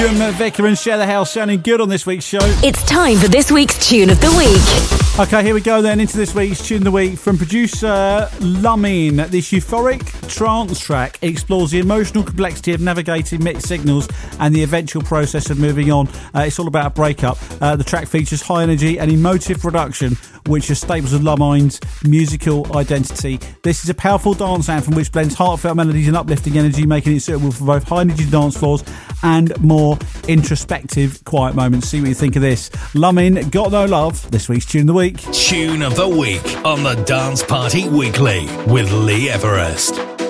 Vicar and Share the House sounding good on this week's show. It's time for this week's Tune of the Week. Okay, here we go then into this week's Tune of the Week from producer Lumin. This euphoric trance track explores the emotional complexity of navigating mixed signals and the eventual process of moving on. It's all about a breakup. The track features high energy and emotive production, which are staples of Lumin's musical identity. This is a powerful dance anthem which blends heartfelt melodies and uplifting energy, making it suitable for both high energy dance floors and more introspective quiet moments. See what you think of this. Lumin, Got No Love, this week's Tune of the Week. Tune of the Week on the Dance Party Weekly with Lee Everest.